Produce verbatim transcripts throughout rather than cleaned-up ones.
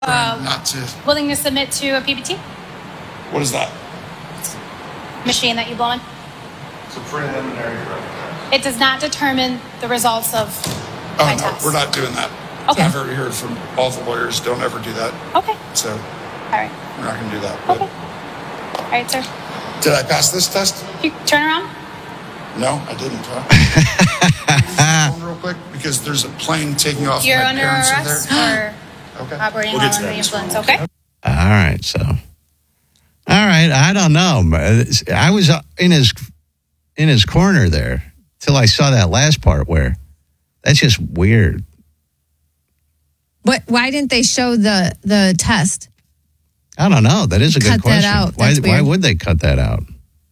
Uh, not to. Willing to submit to a P B T? What is that? Machine that you blow in. It's a preliminary drug test. It does not determine the results of oh, my no, test. We're not doing that. Okay. I've already heard from all the lawyers, don't ever do that. Okay. So, all right. We're not going to do that. Okay. All right, sir. Did I pass this test? You turn around? No, I didn't. Huh? Real quick, because there's a plane taking off. You're my under parents arrest are there. or okay. operating We'll while get to under that the as well. influence, okay? All right, so. All right, I don't know. I was in his in his corner there till I saw that last part where that's just weird. What? Why didn't they show the the test? I don't know. That is a cut good question. That out. Why, That's why weird. would they cut that out?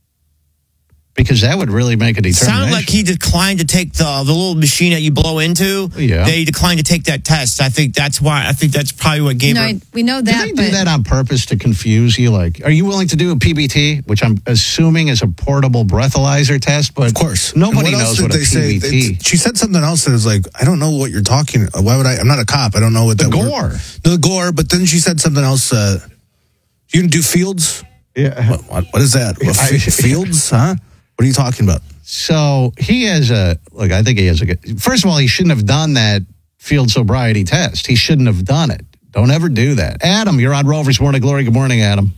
Because that would really make a determination. Sounded like he declined to take the the little machine that you blow into. Yeah. They declined to take that test. I think that's why. I think that's probably what gave no, her. I, we know Did that. they but do that on purpose to confuse you? Like, are you willing to do a P B T, which I'm assuming is a portable breathalyzer test? But of course, nobody what knows else what did a they P B T. say? She said something else that was like, I don't know what you're talking. Why would I? I'm not a cop. I don't know what The that gore. word. The gore. But then she said something else. Uh, you can do fields. Yeah. What, what, what is that? What, fields? Huh? What are you talking about? So he has a look. I think he has a good. First of all, he shouldn't have done that field sobriety test. He shouldn't have done it. Don't ever do that. Adam, you're on Rover's Morning Glory. Good morning, Adam.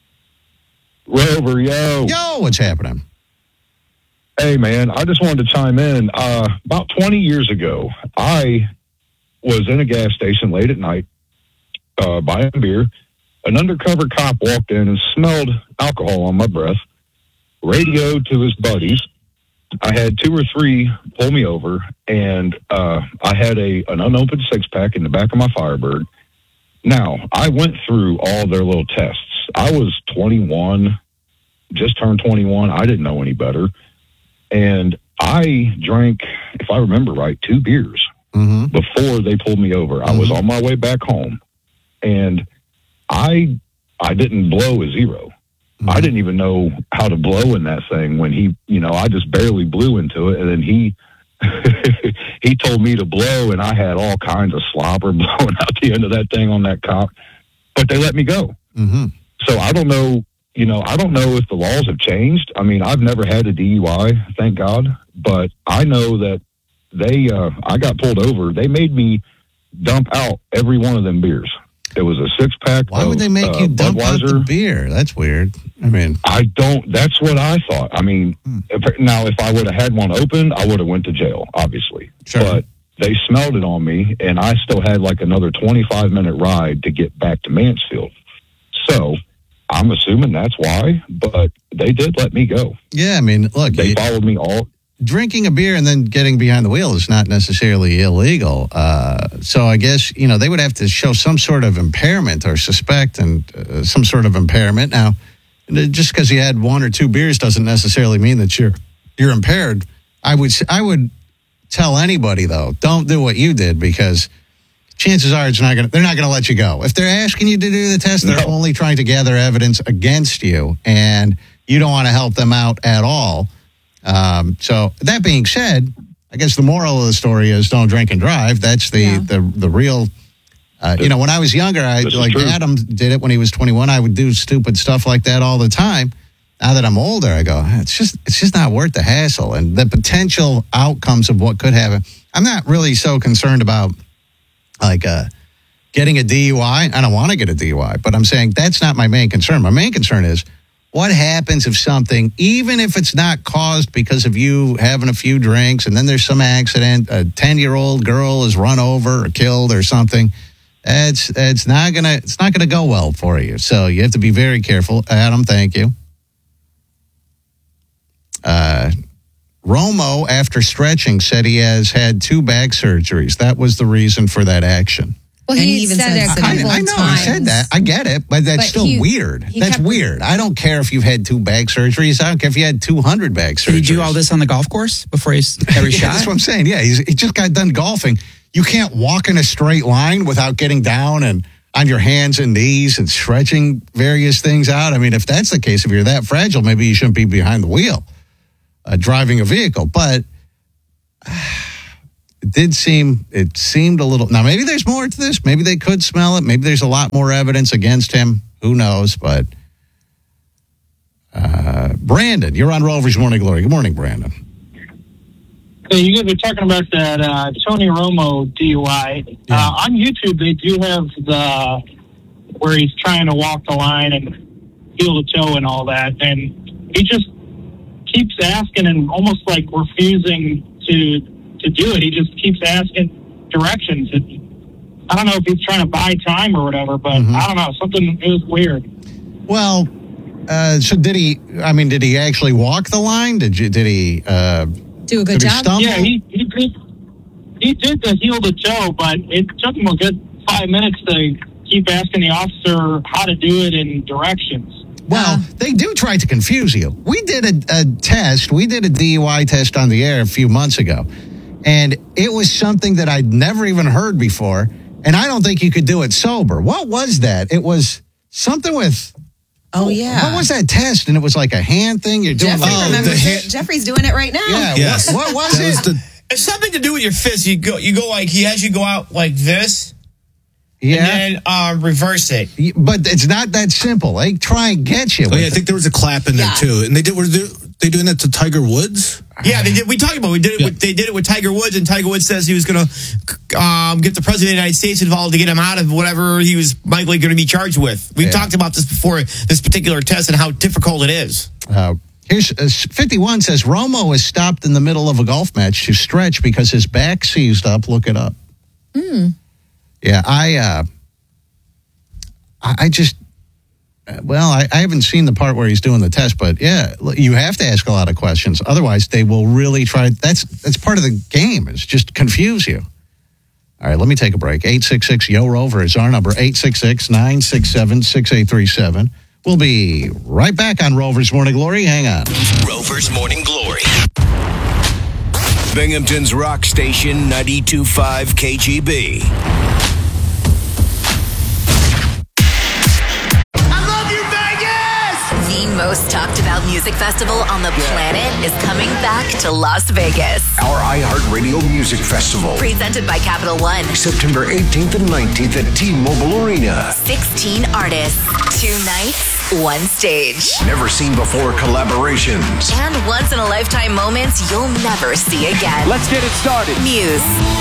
Rover, yo. Yo, what's happening? Hey, man, I just wanted to chime in. Uh, about twenty years ago, I was in a gas station late at night uh, buying beer. An undercover cop walked in and smelled alcohol on my breath, radioed to his buddies. I had two or three pull me over, and uh, I had a an unopened six-pack in the back of my Firebird. Now, I went through all their little tests. I was twenty-one, just turned twenty-one. I didn't know any better. And I drank, if I remember right, two beers mm-hmm. before they pulled me over. Mm-hmm. I was on my way back home, and I I didn't blow a zero. Mm-hmm. I didn't even know how to blow in that thing when he, you know, I just barely blew into it, and then he he told me to blow, and I had all kinds of slobber blowing out the end of that thing on that cop, but they let me go. Mm-hmm. So I don't know. You know, I don't know if the laws have changed. I mean, I've never had a D U I, thank God, but I know that they, uh, I got pulled over. They made me dump out every one of them beers. It was a six pack. Why of, would they make uh, you dump Budweiser. out the beer? That's weird. I mean, I don't, that's what I thought. I mean, hmm. if, now if I would have had one open, I would have went to jail, obviously. Sure. But they smelled it on me, and I still had like another twenty-five minute ride to get back to Mansfield. So I'm assuming that's why, but they did let me go. Yeah, I mean, look, they you, followed me all. Drinking a beer and then getting behind the wheel is not necessarily illegal. Uh, so I guess, you know, they would have to show some sort of impairment or suspect and uh, some sort of impairment. Now, just because you had one or two beers doesn't necessarily mean that you're you're impaired. I would I would tell anybody though, don't do what you did, because chances are it's not going. They're not going to let you go. If they're asking you to do the test, they're No. only trying to gather evidence against you, and you don't want to help them out at all. Um, so that being said, I guess the moral of the story is don't drink and drive. That's the Yeah. the the real. Uh, you know, when I was younger, I This is like true. Adam did it when he was twenty-one. I would do stupid stuff like that all the time. Now that I'm older, I go, it's just it's just not worth the hassle and the potential outcomes of what could happen. I'm not really so concerned about like uh, getting a D U I. I don't want to get a D U I, but I'm saying that's not my main concern. My main concern is what happens if something, even if it's not caused because of you having a few drinks and then there's some accident, a ten-year-old girl is run over or killed or something. It's it's not gonna it's not gonna go well for you. So you have to be very careful. Adam, thank you. Uh, Romo, after stretching, said he has had two back surgeries. That was the reason for that action. Well, And he, he even said said it a something. couple I, I of know times. he said that. I get it, but that's But still he- weird. he That's kept- weird. I don't care if you've had two back surgeries. I don't care if you had two hundred back surgeries. Did he do all this on the golf course before he's every Yeah, shot? that's what I'm saying. Yeah, he's, he just got done golfing. You can't walk in a straight line without getting down and on your hands and knees and stretching various things out. I mean, if that's the case, if you're that fragile, maybe you shouldn't be behind the wheel uh, driving a vehicle. But uh, it did seem, it seemed a little, now maybe there's more to this. Maybe they could smell it. Maybe there's a lot more evidence against him. Who knows? But uh, Brandon, you're on Rover's Morning Glory. Good morning, Brandon. So you guys are talking about that uh, Tony Romo D U I. Yeah. Uh, on YouTube, they do have the where he's trying to walk the line and heel to toe and all that, and he just keeps asking and almost like refusing to to do it. He just keeps asking directions. It, I don't know if he's trying to buy time or whatever, but Mhm. I don't know. Something it was weird. Well, uh, so did he, I mean, did he actually walk the line? Did you, did he, uh, Do a good did he job. stumble? Yeah, he he did he did the heel to toe, but it took him a good five minutes to keep asking the officer how to do it in directions. Well, they do try to confuse you. We did a, a test. We did a D U I test on the air a few months ago, and it was something that I'd never even heard before, and I don't think you could do it sober. What was that? It was something with... Oh, yeah. What was that test? And it was like a hand thing? You're doing Jeffrey like... remembers the it. hand- Jeffrey's doing it right now. Yeah, Yes. what, what was That it? was the- It's something to do with your fist. You go, you go like he has you go out like this, yeah, and then uh, reverse it. but it's not that simple. They try and get you. Oh, with yeah, I it. think there was a clap in there Yeah. too, and they did. Were they, they doing that to Tiger Woods? Yeah, they did. We talked about it. we did it. Yeah. With, they did it with Tiger Woods, and Tiger Woods says he was going to um, get the president of the United States involved to get him out of whatever he was likely going to be charged with. We Yeah. talked about this before, this particular test, and how difficult it is. Uh, here's uh, fifty-one says Romo was stopped in the middle of a golf match to stretch because his back seized up. Look it up. Yeah, I, uh, I, I just, uh, well, I, I haven't seen the part where he's doing the test, but yeah, l- you have to ask a lot of questions. Otherwise, they will really try. That's that's part of the game. Is just confuse you. All right, let me take a break. eight six six, Y O Rover is our number. eight six six, nine six seven, six eight three seven. We'll be right back on Rover's Morning Glory. Hang on. Rover's Morning Glory. Binghamton's rock station, ninety-two point five K G B. The most talked about music festival on the planet is coming back to Las Vegas. Our iHeartRadio Music Festival. Presented by Capital One. September eighteenth and nineteenth at T-Mobile Arena. sixteen artists, two nights, one stage. Never seen before collaborations. And once in a lifetime moments you'll never see again. Let's get it started. Muse,